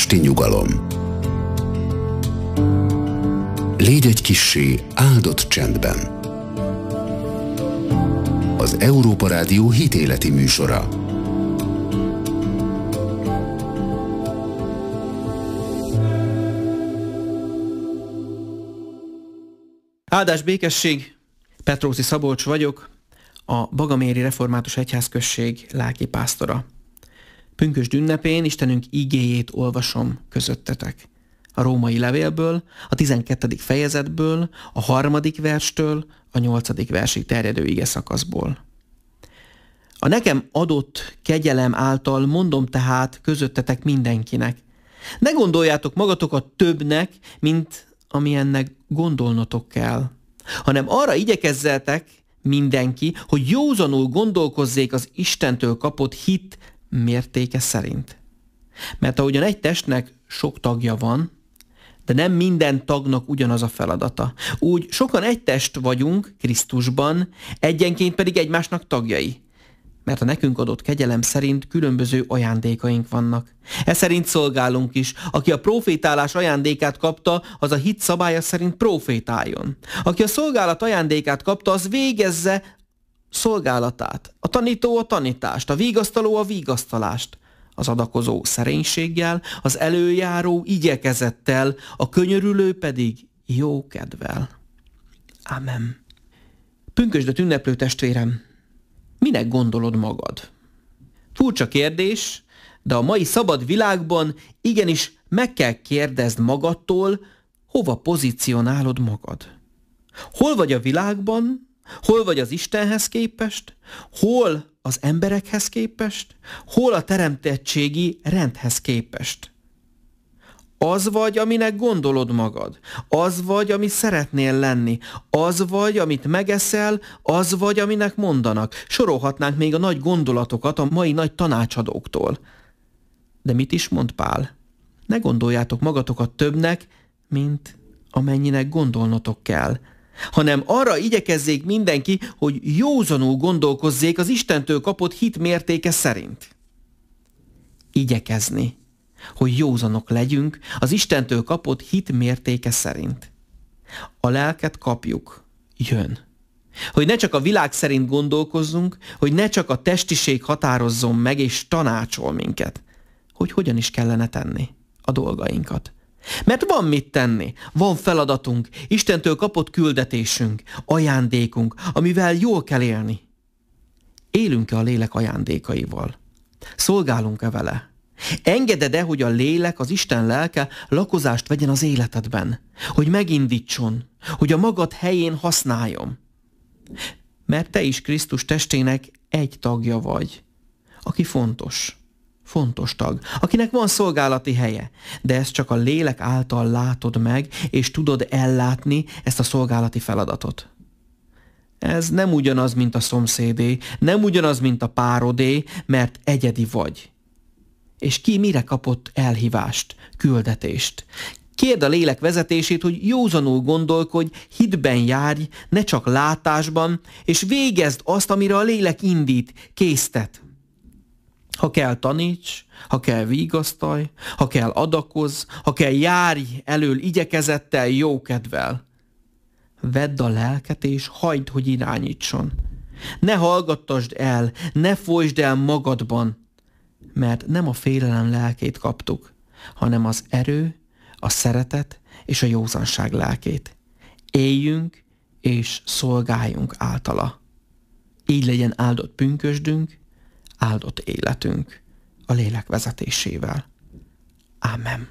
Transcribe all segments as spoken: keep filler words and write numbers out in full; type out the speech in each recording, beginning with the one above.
esti nyugalom. Légy egy kissé áldott csendben. Az Európa Rádió hitéleti műsora. Áldás békesség, Petróci Szabolcs vagyok, a Bagaméri Református Egyházközség lelkipásztora. Pünkösd ünnepén Istenünk igéjét olvasom közöttetek. A római levélből, a tizenkettedik fejezetből, a harmadik verstől, a nyolcadik versig terjedő ige szakaszból. A nekem adott kegyelem által mondom tehát közöttetek mindenkinek. Ne gondoljátok magatokat többnek, mint amilyennek gondolnotok kell, hanem arra igyekezzetek mindenki, hogy józanul gondolkozzék az Istentől kapott hit mértéke szerint. Mert ahogyan egy testnek sok tagja van, de nem minden tagnak ugyanaz a feladata. Úgy sokan egy test vagyunk Krisztusban, egyenként pedig egymásnak tagjai. Mert a nekünk adott kegyelem szerint különböző ajándékaink vannak. E szerint szolgálunk is. Aki a profétálás ajándékát kapta, az a hit szabálya szerint profétáljon. Aki a szolgálat ajándékát kapta, az végezze szolgálatát. A tanító a tanítást, a vigasztaló a vigasztalást. Az adakozó szerénységgel, az előjáró igyekezettel, a könyörülő pedig jó kedvel. Amen. Pünkösdöt ünneplő testvérem, minek gondolod magad? Furcsa kérdés, de a mai szabad világban igenis meg kell kérdezd magadtól, hova pozícionálod magad. Hol vagy a világban? Hol vagy az Istenhez képest? Hol az emberekhez képest? Hol a teremtettségi rendhez képest? Az vagy, aminek gondolod magad. Az vagy, ami szeretnél lenni. Az vagy, amit megeszel, az vagy, aminek mondanak. Sorolhatnánk még a nagy gondolatokat a mai nagy tanácsadóktól. De mit is mond Pál? Ne gondoljátok magatokat többnek, mint amennyinek gondolnotok kell, hanem arra igyekezzék mindenki, hogy józanul gondolkozzék az Istentől kapott hit mértéke szerint. Igyekezni, hogy józanok legyünk az Istentől kapott hit mértéke szerint. A lelket kapjuk, jön. Hogy ne csak a világ szerint gondolkozzunk, hogy ne csak a testiség határozzon meg és tanácsol minket, hogy hogyan is kellene tenni a dolgainkat. Mert van mit tenni, van feladatunk, Istentől kapott küldetésünk, ajándékunk, amivel jól kell élni. Élünk-e a lélek ajándékaival? Szolgálunk-e vele? Engeded-e, hogy a lélek, az Isten lelke lakozást vegyen az életedben? Hogy megindítson, hogy a magad helyén használjon? Mert te is Krisztus testének egy tagja vagy, aki fontos. Fontos tag, akinek van szolgálati helye, de ezt csak a lélek által látod meg, és tudod ellátni ezt a szolgálati feladatot. Ez nem ugyanaz, mint a szomszédé, nem ugyanaz, mint a párodé, mert egyedi vagy. És ki mire kapott elhívást, küldetést? Kérd a lélek vezetését, hogy józanul gondolkodj, hitben járj, ne csak látásban, és végezd azt, amire a lélek indít, késztet. Ha kell, taníts, ha kell, vigasztalj, ha kell, adakozz, ha kell, járj elől igyekezettel, jókedvel. Vedd a lelket, és hagyd, hogy irányítson. Ne hallgattasd el, ne folytsd el magadban, mert nem a félelem lelkét kaptuk, hanem az erő, a szeretet és a józanság lelkét. Éljünk és szolgáljunk általa. Így legyen áldott pünkösdünk, áldott életünk a lélek vezetésével. Ámen.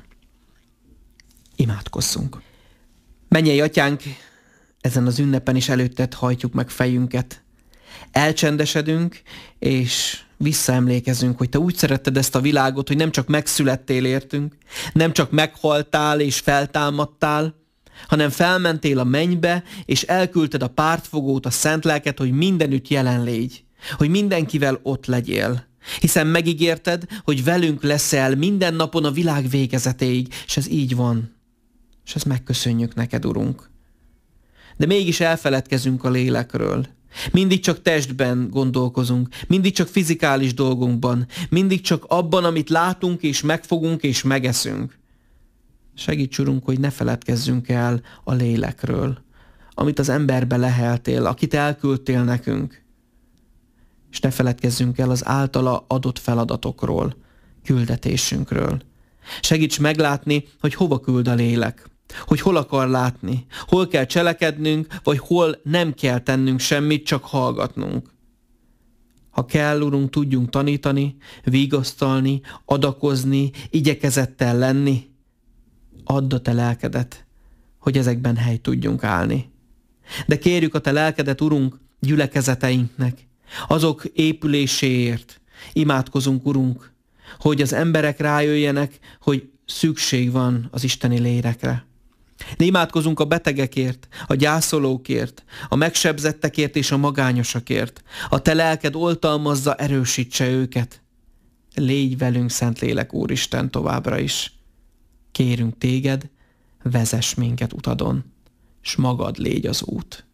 Imádkozzunk. Mennyei Atyánk, ezen az ünnepen is előtted hajtjuk meg fejünket. Elcsendesedünk, és visszaemlékezünk, hogy te úgy szeretted ezt a világot, hogy nem csak megszülettél értünk, nem csak meghaltál és feltámadtál, hanem felmentél a mennybe, és elküldted a pártfogót, a szent lelket, hogy mindenütt jelen légy, hogy mindenkivel ott legyél. Hiszen megígérted, hogy velünk leszel minden napon a világ végezetéig, és ez így van. És ezt megköszönjük neked, Urunk. De mégis elfeledkezünk a lélekről. Mindig csak testben gondolkozunk, mindig csak fizikális dolgunkban, mindig csak abban, amit látunk és megfogunk és megeszünk. Segíts, Urunk, hogy ne feledkezzünk el a lélekről, amit az emberbe leheltél, akit elküldtél nekünk. És ne feledkezzünk el az általa adott feladatokról, küldetésünkről. Segíts meglátni, hogy hova küld a lélek, hogy hol akar látni, hol kell cselekednünk, vagy hol nem kell tennünk semmit, csak hallgatnunk. Ha kell, Urunk, tudjunk tanítani, vigasztalni, adakozni, igyekezettel lenni. Add a te lelkedet, hogy ezekben helyt tudjunk állni. De kérjük a te lelkedet, Urunk, gyülekezeteinknek, azok épüléséért. Imádkozunk, Urunk, hogy az emberek rájöjjenek, hogy szükség van az isteni lélekre. De imádkozunk a betegekért, a gyászolókért, a megsebzettekért és a magányosakért. A te lelked oltalmazza, erősítse őket. Légy velünk, Szentlélek Úristen, továbbra is. Kérünk téged, vezess minket utadon, s magad légy az út.